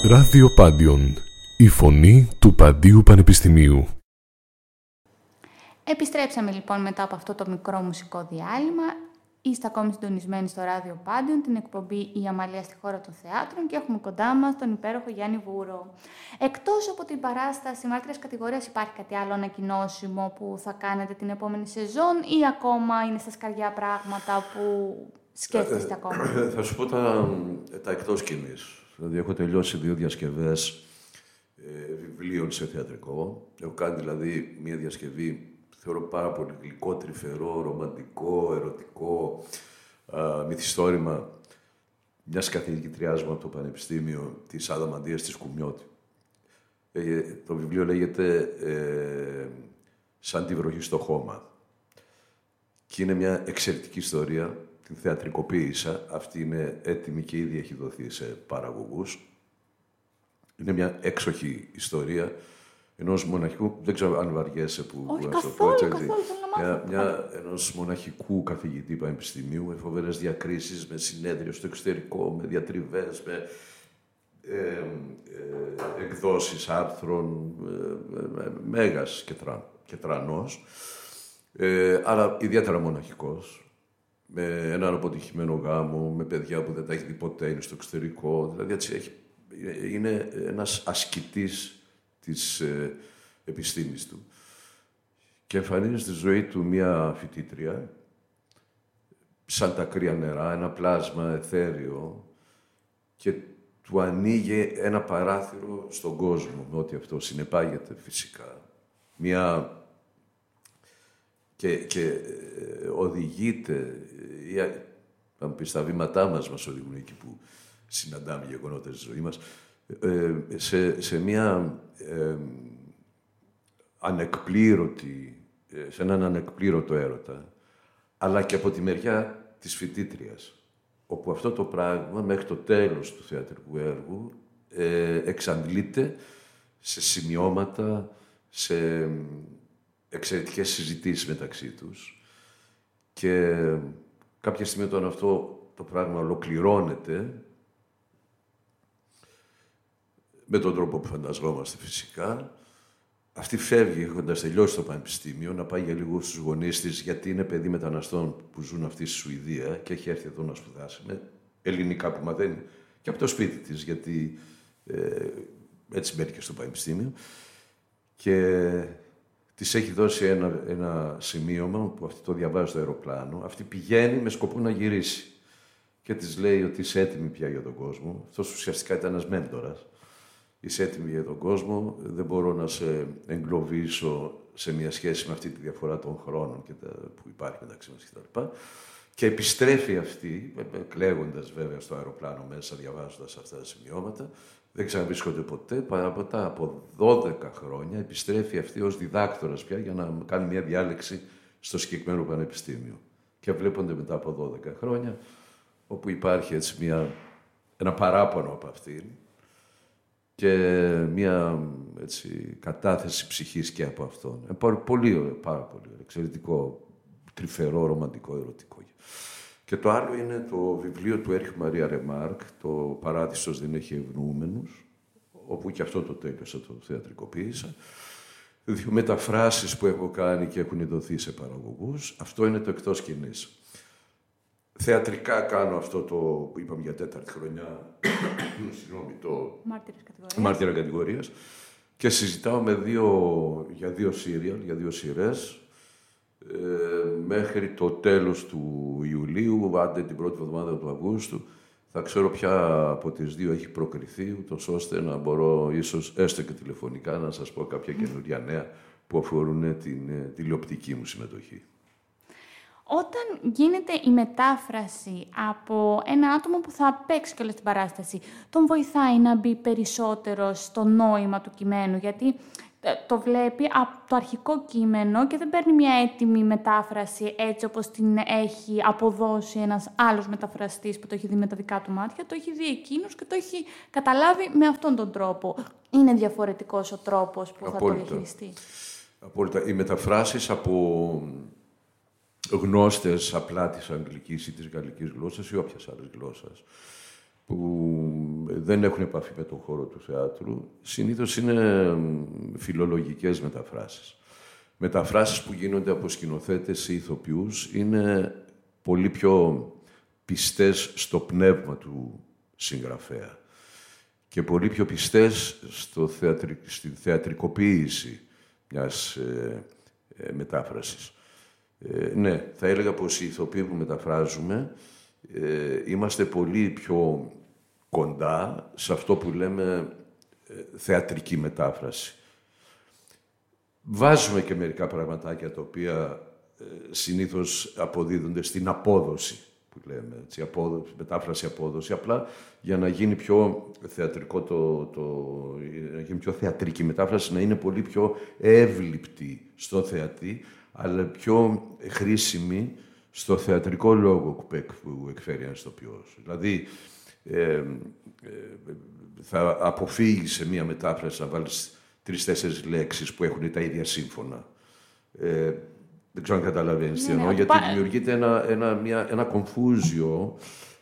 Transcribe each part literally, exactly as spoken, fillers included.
Ράδιο Πάντιον, η φωνή του Παντίου Πανεπιστημίου. Επιστρέψαμε λοιπόν μετά από αυτό το μικρό μουσικό διάλειμμα. Είστε ακόμη συντονισμένοι στο Ράδιο Πάντιον, την εκπομπή «Η Αμαλία στη χώρα των θεάτρων» και έχουμε κοντά μας τον υπέροχο Γιάννη Βούρο. Εκτός από την παράσταση μάρτυρας κατηγορίας, υπάρχει κάτι άλλο ανακοινώσιμο που θα κάνετε την επόμενη σεζόν ή ακόμα είναι στα σκαριά πράγματα που σκέφτεστε ακόμα? Θα σου πω τα, τα εκτός σκηνής. Δηλαδή, έχω τελειώσει δύο διασκευές ε, βιβλίων σε θεατρικό. Έχω κάνει δηλαδή μία διασκευή, θεωρώ πάρα πολύ γλυκό, τρυφερό, ρομαντικό, ερωτικό, α, μυθιστόρημα μιας καθηγητριάς μου από το Πανεπιστήμιο της Αδαμαντίας της Κουμιώτη. Ε, το βιβλίο λέγεται ε, «Σαν τη βροχή στο χώμα». Και είναι μια εξαιρετική ιστορία. Την θεατρικοποίησα. Αυτή είναι έτοιμη και ήδη έχει δοθεί σε παραγωγούς. Είναι μια έξοχη ιστορία ενός μοναχικού, δεν ξέρω αν βαριέσαι που... Όχι, καθόλου, καθόλου, θέλω να μάθω. Μια, μια, ενός μοναχικού καθηγητή πανεπιστημίου, με φοβερές διακρίσεις, με συνέδριο στο εξωτερικό, με διατριβές, με ε, ε, εκδόσεις άρθρων, ε, ε, μέγας και, τρα, και τρανός, ε, αλλά ιδιαίτερα μοναχικός, με έναν αποτυχημένο γάμο, με παιδιά που δεν τα έχει δει ποτέ, είναι στο εξωτερικό, δηλαδή έτσι έχει, είναι ένας ασκητής της ε, επιστήμης του. Και εμφανίζει στη ζωή του μία φοιτήτρια, σαν τα κρύα νερά, ένα πλάσμα εθέριο, και του ανοίγει ένα παράθυρο στον κόσμο, με ό,τι αυτό συνεπάγεται φυσικά. Μία... Και, και ε, οδηγείται, θα μου πεις, στα βήματά μας μας οδηγούν εκεί που συναντάμε γεγονότα στη ζωή μας, ε, σε, σε μία ε, ανεκπλήρωτη, σε έναν ανεκπλήρωτο έρωτα, αλλά και από τη μεριά της φοιτήτριας, όπου αυτό το πράγμα μέχρι το τέλος του θεατρικού έργου ε, εξαντλείται σε σημειώματα, σε εξαιρετικές συζητήσεις μεταξύ τους, και κάποια στιγμή όταν αυτό το πράγμα ολοκληρώνεται, με τον τρόπο που φανταζόμαστε φυσικά, αυτή φεύγει έχοντας τελειώσει το πανεπιστήμιο, να πάει για λίγο στους γονείς της, γιατί είναι παιδί μεταναστών που ζουν αυτή στη Σουηδία και έχει έρθει εδώ να σπουδάσει, με ελληνικά που μαθαίνει και από το σπίτι της, γιατί ε, έτσι μπαίνει στο πανεπιστήμιο. Και της έχει δώσει ένα, ένα σημείωμα που αυτή το διαβάζει στο αεροπλάνο. Αυτή πηγαίνει με σκοπό να γυρίσει. Και της λέει ότι είσαι έτοιμη πια για τον κόσμο. Αυτός ουσιαστικά ήταν ένας μέντορας. Είσαι έτοιμη για τον κόσμο, δεν μπορώ να σε εγκλωβίσω σε μια σχέση με αυτή τη διαφορά των χρόνων και τα, που υπάρχει μεταξύ μας κτλ. Και, και επιστρέφει αυτή, κλαίγοντας βέβαια στο αεροπλάνο μέσα, διαβάζοντας αυτά τα σημειώματα, δεν ξαναβρίσκονται ποτέ, παρά από δώδεκα χρόνια επιστρέφει αυτή ως διδάκτορας πια για να κάνει μια διάλεξη στο συγκεκριμένο πανεπιστήμιο. Και βλέπονται μετά από δώδεκα χρόνια, όπου υπάρχει έτσι μια, ένα παράπονο από αυτήν, και μια έτσι, κατάθεση ψυχής και από αυτόν. Ε, πολύ ωραίο, πάρα πολύ ωραίο, εξαιρετικό, τρυφερό, ρομαντικό, ερωτικό. Και το άλλο είναι το βιβλίο του Έρχη Μαρία Ρεμάρκ, το «Παράδεισος δεν έχει ευνοούμενους», όπου και αυτό το τέλειωσα, το θεατρικοποίησα. Δύο μεταφράσεις που έχω κάνει και έχουν δοθεί σε παραγωγούς. Αυτό είναι το εκτός σκηνής. Θεατρικά κάνω αυτό το που είπαμε για τέταρτη χρονιά, συγγνώμη, το «Μάρτυρα κατηγορίας», και συζητάω με δύο, για δύο σύριαλ, για δύο σειρές, ε, μέχρι το τέλος του Ιουλίου, άντε την πρώτη εβδομάδα του Αυγούστου, θα ξέρω ποια από τις δύο έχει προκριθεί, ούτως ώστε να μπορώ ίσως έστω και τηλεφωνικά να σας πω κάποια καινούργια νέα που αφορούν την τηλεοπτική μου συμμετοχή. Όταν γίνεται η μετάφραση από ένα άτομο που θα παίξει και όλη την παράσταση, τον βοηθάει να μπει περισσότερο στο νόημα του κειμένου, γιατί το βλέπει από το αρχικό κείμενο και δεν παίρνει μια έτοιμη μετάφραση έτσι όπως την έχει αποδώσει ένας άλλος μεταφραστής που το έχει δει με τα δικά του μάτια, το έχει δει εκείνος και το έχει καταλάβει με αυτόν τον τρόπο. Είναι διαφορετικός ο τρόπος που Απόλυτα. θα το διαχειριστεί. Απόλυτα. Οι μεταφράσεις από γνώστες απλά της αγγλικής ή της γαλλικής γλώσσας ή όποιας άλλης γλώσσας, που δεν έχουν επαφή με τον χώρο του θεάτρου, συνήθως είναι φιλολογικές μεταφράσεις. Μεταφράσεις που γίνονται από σκηνοθέτες ή ηθοποιούς είναι πολύ πιο πιστές στο πνεύμα του συγγραφέα και πολύ πιο πιστές στο θεατρι... στη θεατρικοποίηση μιας ε, ε, μετάφρασης. Ε, ναι, θα έλεγα πως οι ηθοποιοί που μεταφράζουμε ε, είμαστε πολύ πιο κοντά σε αυτό που λέμε ε, θεατρική μετάφραση. Βάζουμε και μερικά πραγματάκια τα οποία ε, συνήθως αποδίδονται στην απόδοση, που λέμε, έτσι, απόδοση, μετάφραση απόδοση, απλά για να γίνει πιο θεατρικό το, το, να γίνει πιο θεατρική μετάφραση, να είναι πολύ πιο εύληπτη στο θεατή, αλλά πιο χρήσιμη στο θεατρικό λόγο που εκφέρει ένας ηθοποιός. Δηλαδή, ε, ε, θα αποφύγει σε μία μετάφραση να βάλεις τρεις-τέσσερις λέξεις που έχουν τα ίδια σύμφωνα. Ε, δεν ξέρω αν καταλαβαίνεις τι εννοώ, γιατί δημιουργείται ένα, ένα, μια, ένα κομφούζιο.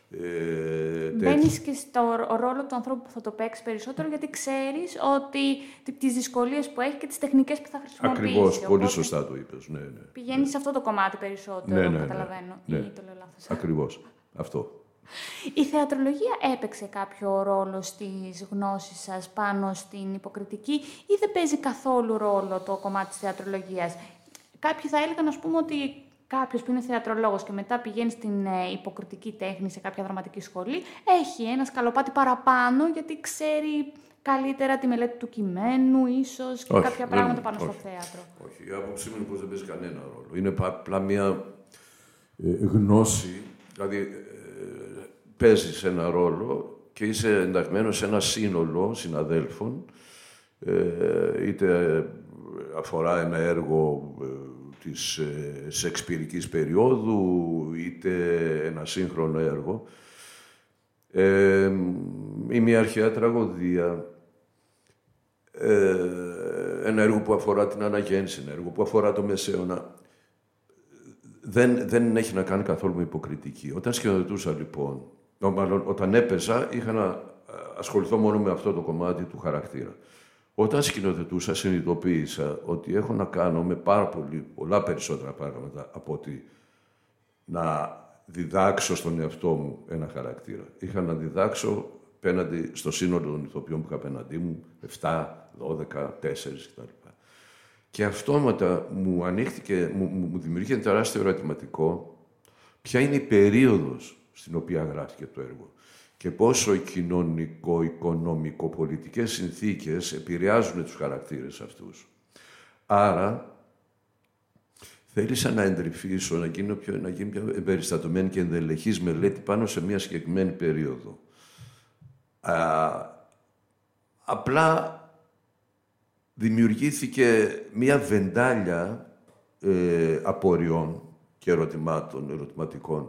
Ε, Μπαίνεις και στο ρόλο του ανθρώπου που θα το παίξει περισσότερο, γιατί ξέρεις ότι τις δυσκολίες που έχει και τις τεχνικές που θα χρησιμοποιήσει. Ακριβώς, οπότε πολύ σωστά το είπες. Ναι, ναι. Πηγαίνεις ναι. σε αυτό το κομμάτι περισσότερο, ναι, ναι, καταλαβαίνω. Ναι, ή ναι. το λέω λάθος. Ακριβώς. Αυτό. Η θεατρολογία έπαιξε κάποιο ρόλο στις γνώσεις σας πάνω στην υποκριτική ή δεν παίζει καθόλου ρόλο το κομμάτι της θεατρολογίας? Κάποιοι θα έλεγαν, ας πούμε, ότι κάποιος που είναι θεατρολόγος και μετά πηγαίνει στην ε, υποκριτική τέχνη σε κάποια δραματική σχολή, έχει ένα σκαλοπάτι παραπάνω γιατί ξέρει καλύτερα τη μελέτη του κειμένου, ίσως και όχι, κάποια δεν, πράγματα πάνω όχι, στο θέατρο. Όχι, η άποψή μου είναι πως δεν παίζει κανένα ρόλο. Είναι απλά μια ε, γνώση, δηλαδή ε, παίζεις ένα ρόλο και είσαι ενταγμένος σε ένα σύνολο συναδέλφων, ε, είτε αφορά ένα έργο ε, της ε, σεξπιρικής περίοδου, είτε ένα σύγχρονο έργο, ε, ή μια αρχαία τραγωδία, ε, ένα έργο που αφορά την αναγέννηση, ένα έργο που αφορά το Μεσαίωνα. Δεν, δεν έχει να κάνει καθόλου με υποκριτική. Όταν σκηνοθετούσα, λοιπόν, μάλλον όταν έπαιζα, είχα να ασχοληθώ μόνο με αυτό το κομμάτι του χαρακτήρα. Όταν σκηνοθετούσα, συνειδητοποίησα ότι έχω να κάνω με πάρα πολύ, πολλά περισσότερα πράγματα από ότι να διδάξω στον εαυτό μου ένα χαρακτήρα. Είχα να διδάξω απέναντι στο σύνολο των ηθοποιών που είχα απέναντί μου, επτά, δώδεκα, τέσσερα κτλ. Και αυτόματα μου ανοίχτηκε, μου, μου δημιουργήθηκε ένα τεράστιο ερωτηματικό, ποια είναι η περίοδος στην οποία γράφτηκε το έργο και πόσο οι κοινωνικο-οικονομικο-πολιτικές συνθήκες επηρεάζουν τους χαρακτήρες αυτούς. Άρα, θέλησα να εντρυφήσω, να γίνει πιο, να γίνει πιο εμπεριστατωμένη και ενδελεχής μελέτη πάνω σε μια συγκεκριμένη περίοδο. Α, απλά δημιουργήθηκε μια βεντάλια ε, απορριών και ερωτημάτων, ερωτηματικών.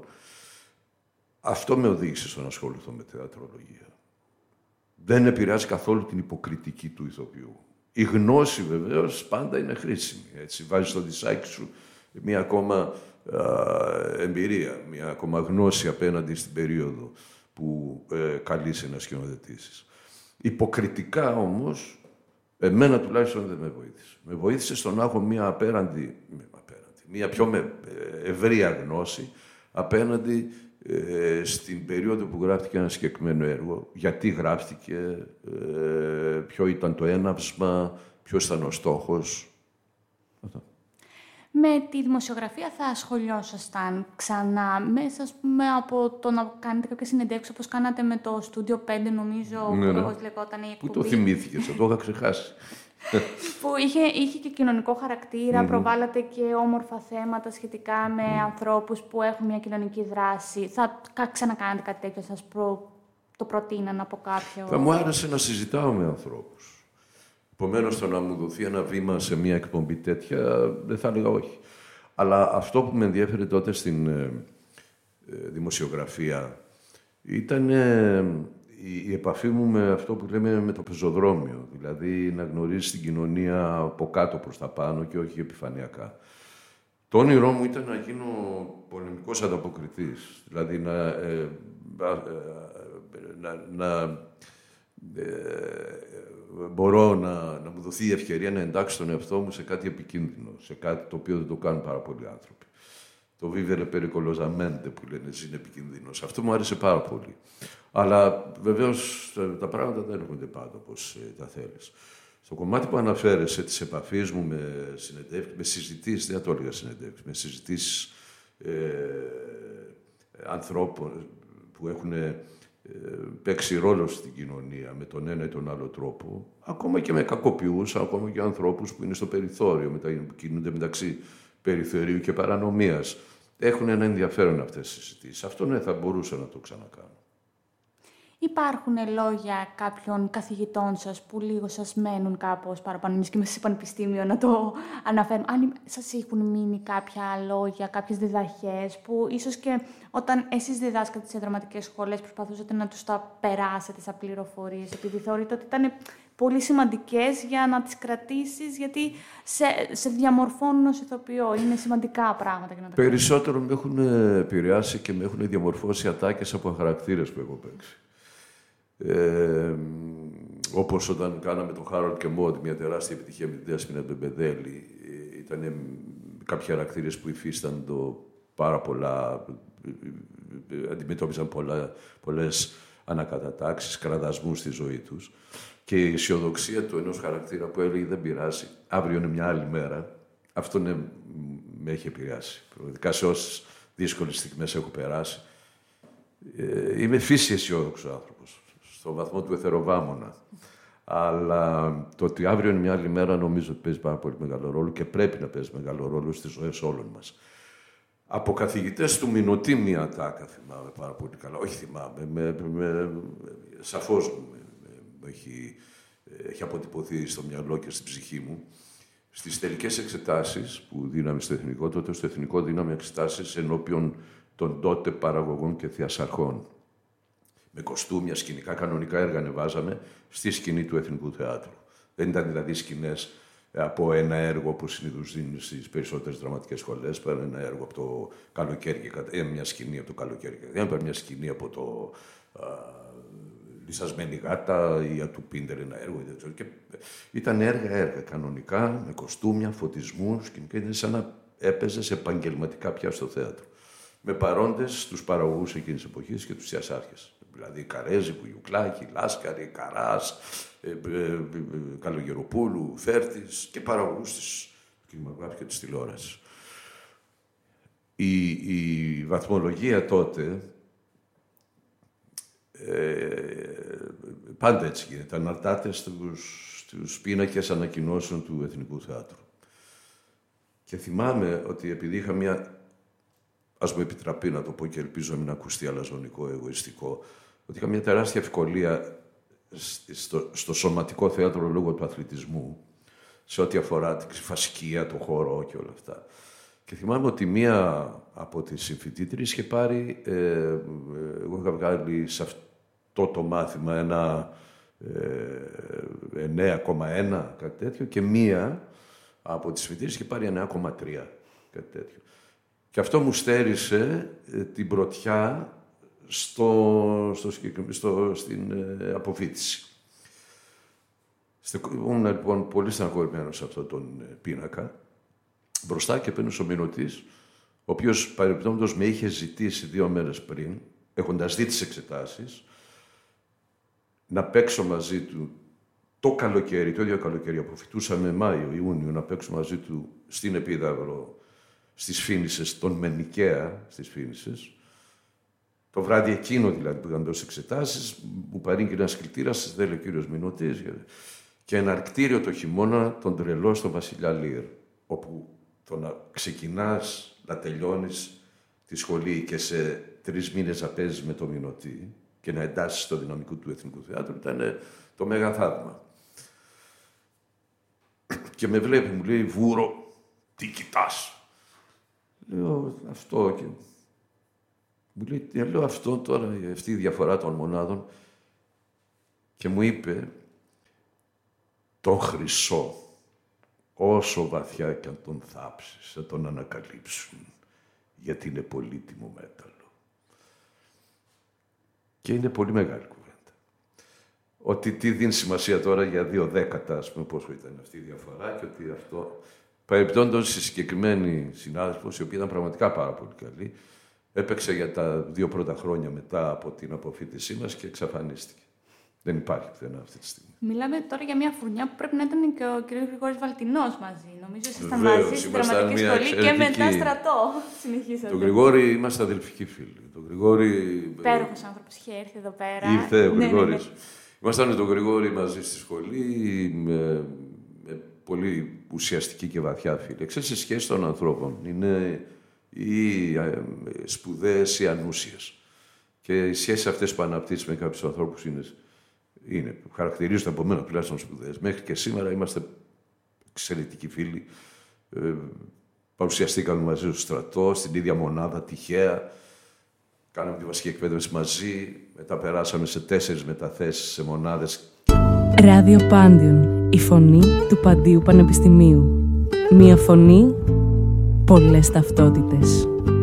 Αυτό με οδήγησε στο να ασχοληθώ με θεατρολογία. Δεν επηρεάζει καθόλου την υποκριτική του ηθοποιού. Η γνώση, βεβαίως, πάντα είναι χρήσιμη. Έτσι, βάζεις στο δισάκι σου μια ακόμα α, εμπειρία, μια ακόμα γνώση απέναντι στην περίοδο που ε, καλείσαι να σκηνοθετήσεις. Υποκριτικά, όμως, εμένα τουλάχιστον δεν με βοήθησε. Με βοήθησε στο να έχω μια απέραντη, απέραντη μια πιο με, ευρεία γνώση απέναντι ε, στην περίοδο που γράφτηκε ένα συγκεκριμένο έργο. Γιατί γράφτηκε, ε, ποιο ήταν το έναυσμα, ποιος ήταν ο στόχος. Αυτό. Με τη δημοσιογραφία θα ασχολιόσασταν ξανά μέσα, ας πούμε, από το να κάνετε κάποιες συνεντεύξεις όπως κάνατε με το Στούντιο πέντε, νομίζω, ναι, ναι. που λεγόταν η εκπομπή. Πού το θυμήθηκες, θα το είχα ξεχάσει. Που είχε, είχε και κοινωνικό χαρακτήρα, mm-hmm. προβάλλατε και όμορφα θέματα σχετικά με mm. ανθρώπους που έχουν μια κοινωνική δράση. Θα ξανακάνετε κάτι τέτοιο, σας προ, το προτείναν από κάποιο... Θα μου άρεσε να συζητάω με ανθρώπους. Επομένως, το να μου δοθεί ένα βήμα σε μια εκπομπή τέτοια, δεν θα έλεγα όχι. Αλλά αυτό που με ενδιέφερε τότε στην ε, ε, δημοσιογραφία ήταν ε, η, η επαφή μου με αυτό που λέμε με το πεζοδρόμιο. Δηλαδή, να γνωρίσεις την κοινωνία από κάτω προς τα πάνω και όχι επιφανειακά. Το όνειρό μου ήταν να γίνω πολεμικός ανταποκριτής. Δηλαδή, να, ε, ε, να, να ε, μπορώ να, να μου δοθεί η ευκαιρία να εντάξω τον εαυτό μου σε κάτι επικίνδυνο, σε κάτι το οποίο δεν το κάνουν πάρα πολλοί άνθρωποι. Το vivere pericolosamente που λένε, είναι επικίνδυνος. Αυτό μου άρεσε πάρα πολύ. Αλλά βεβαίως τα πράγματα δεν έρχονται πάντα όπως ε, τα θέλεις. Στο κομμάτι που αναφέρεσαι της επαφής μου με συνεντεύξεις, με συζητήσεις, δεν το έλεγα συνεντεύξεις, με συζητήσεις ε, ανθρώπων που έχουν ε, παίξει ρόλο στην κοινωνία με τον ένα ή τον άλλο τρόπο, ακόμα και με κακοποιούς, ακόμα και ανθρώπους που είναι στο περιθώριο, μετα, που κινούνται μεταξύ περιθωρίου και παρανομίας. Έχουν ένα ενδιαφέρον αυτές οι συζητήσεις. Αυτό ναι, θα μπορούσα να το ξανακάνω. Υπάρχουν λόγια κάποιων καθηγητών σας που λίγο σας μένουν κάπως παραπάνω, εμείς και μέσα σε πανεπιστήμιο να το αναφέρουμε. Αν σας έχουν μείνει κάποια λόγια, κάποιες διδαχές που ίσως και όταν εσείς διδάσκατε σε δραματικές σχολές προσπαθούσατε να τους τα περάσετε σαν πληροφορίες, επειδή θεωρείτε ότι ήταν πολύ σημαντικές για να τις κρατήσεις, γιατί σε, σε διαμορφώνουν ως ηθοποιό. Είναι σημαντικά πράγματα για να τα Περισσότερο με έχουν επηρεάσει και με έχουν διαμορφώσει ατάκες από χαρακτήρες που έχω παίξει. Ε, όπως όταν κάναμε τον Χάρολντ και Μόντ, μια τεράστια επιτυχία με την Δέσποινα Μπεμπεδέλη, ήταν κάποιοι χαρακτήρες που υφίστανται πάρα πολλά, αντιμετώπιζαν πολλά, πολλές ανακατατάξεις, κραδασμούς στη ζωή τους. Και η αισιοδοξία του ενός χαρακτήρα που έλεγε δεν πειράζει, αύριο είναι μια άλλη μέρα, αυτό ναι, με έχει επηρεάσει. Πραγματικά σε όσες δύσκολες στιγμές έχω περάσει. Ε, είμαι φύση αισιόδοξος άνθρωπος, στο βαθμό του εθεροβάμωνα. Αλλά το ότι αύριο είναι μια άλλη μέρα νομίζω ότι παίζει πάρα πολύ μεγάλο ρόλο και πρέπει να παίζει μεγάλο ρόλο στις ζωές όλων μας. Από καθηγητές του Μινωτή μια ατάκα θυμάμαι πάρα πολύ καλά. Όχι θυμάμαι, με, με, με, σαφώς με, με, έχει, έχει αποτυπωθεί στο μυαλό και στην ψυχή μου. Στις τελικές εξετάσεις που δίναμε στο Εθνικό, τότε στο Εθνικό δίναμε εξετάσεις ενώπιον των τότε παραγωγών και θειασαρχών. Με κοστούμια, σκηνικά, κανονικά έργα ανεβάζαμε στη σκηνή του Εθνικού Θεάτρου. Δεν ήταν δηλαδή σκηνές από ένα έργο που συνήθως δίνουν στις περισσότερες δραματικές σχολές. Παίρνει ένα έργο από το καλοκαίρι, μια σκηνή από το καλοκαίρι. Δεν παίρνει μια σκηνή από το α, Λυσασμένη Γάτα ή του Πίντερ ένα έργο. Και ήταν έργα-έργα κανονικά, με κοστούμια, φωτισμούς, σκηνικά. Ήταν σαν να έπαιζε επαγγελματικά πια στο θέατρο. Με παρόντες τους παραγωγούς εκείνης της εποχής και τους θειασάρχες. Δηλαδή Καρέζη, Πουγιουκλάκη, Λάσκαρη, Καράς, ε, ε, ε, Καλογεροπούλου, Φέρτης και παραγωγούς της κινηματογράφου και της τηλεόρασης. Η, η βαθμολογία τότε ε, πάντα έτσι γίνεται. Αναρτάται στους, στους πίνακες ανακοινώσεων του Εθνικού Θεάτρου. Και θυμάμαι ότι επειδή είχα μια, ας μου επιτραπεί να το πω και ελπίζω να μην ακουστεί αλαζονικό, εγωιστικό, ότι είχα μια τεράστια ευκολία στο, στο σωματικό θέατρο λόγω του αθλητισμού, σε ό,τι αφορά την φασκία, το χώρο και όλα αυτά. Και θυμάμαι ότι μία από τις συμφοιτήτριες είχε πάρει, ε, εγώ είχα βγάλει σε αυτό το μάθημα ένα ε, εννέα κόμμα ένα, κάτι τέτοιο, και μία από τις συμφοιτήτριες είχε πάρει εννέα κόμμα τρία, κάτι τέτοιο. Και αυτό μου στέρισε ε, την πρωτιά στο, στο, στο, στην ε, αποφοίτηση. Ήμουν λοιπόν πολύ στεναχωρημένος σε αυτόν τον ε, πίνακα. Μπροστά και παίρνει ο Μινωτής, ο οποίος παρεμπιπτόντως με είχε ζητήσει δύο μέρες πριν, έχοντας δει τις εξετάσεις, να παίξω μαζί του το καλοκαίρι, το ίδιο καλοκαίρι, αποφοιτούσαμε Μάιο, Ιούνιο, να παίξω μαζί του στην Επίδαυρο, στις Φίνισσες, τον Μενικαία στις Φίνισσες. Το βράδυ εκείνο δηλαδή που είχαν δώσει εξετάσεις, μου παρήγγειλε ένας κλητήρας, δεν λέει ο κύριος Μινωτής, και ένα αρκτήριο το χειμώνα, τον τρελό στο Βασιλιά Λύρ, όπου το να ξεκινάς, να τελειώνεις τη σχολή και σε τρεις μήνες να παίζεις με το Μινωτή και να εντάσσεις το δυναμικό του Εθνικού Θεάτρου, ήταν το μέγα θαύμα. Και με βλέπει, μου λέει, Βούρο, τι κοιτάς. Λέω αυτό και... Μου λέει, λέω αυτό τώρα, αυτή η διαφορά των μονάδων. Και μου είπε, το χρυσό, όσο βαθιά κι αν τον θάψεις, θα τον ανακαλύψουν, γιατί είναι πολύτιμο μέταλλο. Και είναι πολύ μεγάλη κουβέντα. ότι τι δίνει σημασία τώρα για δύο δέκατα, ας πούμε, πόσο ήταν αυτή η διαφορά και ότι αυτό... Παρεμπιπτόντως, η συγκεκριμένη συνάδελφος, η οποία ήταν πραγματικά πάρα πολύ καλή, έπαιξε για τα δύο πρώτα χρόνια μετά από την αποφοίτησή μας και εξαφανίστηκε. Δεν υπάρχει πουθενά αυτή τη στιγμή. Μιλάμε τώρα για μια φουρνιά που πρέπει να ήταν και ο κ. Γρηγόρης Βαλτινός μαζί. Νομίζω ήσασταν μαζί στην δραματική σχολή εξαιρετική... και μετά στρατό. Συνεχίσατε. Τον Γρηγόρη είμαστε αδελφικοί φίλοι. Τον Γρηγόρη... Υπέροχος άνθρωπος, είχε έρθει εδώ πέρα. Ήρθε ο Γρηγόρης. Ναι, ναι, ναι. Ήμασταν με τον Γρηγόρη μαζί στη σχολή, με, με πολύ ουσιαστική και βαθιά φίλη. Ξέρεις, οι σχέσεις των ανθρώπων είναι ή ε, σπουδαίες ή ανούσιες. Και οι σχέσεις αυτές που αναπτύσσεις με κάποιους ανθρώπους είναι, είναι, χαρακτηρίζονται από μένα τουλάχιστον σπουδαίες. Μέχρι και σήμερα είμαστε εξαιρετικοί φίλοι. Ε, παρουσιαστήκαμε μαζί στο στρατό, στην ίδια μονάδα, τυχαία. Κάναμε τη βασική εκπαίδευση μαζί. Μετά περάσαμε σε τέσσερις μεταθέσεις σε μονάδες. Ράδιο Πάντιον, η φωνή του Παντίου Πανεπιστημίου. Μία φωνή, πολλές ταυτότητες.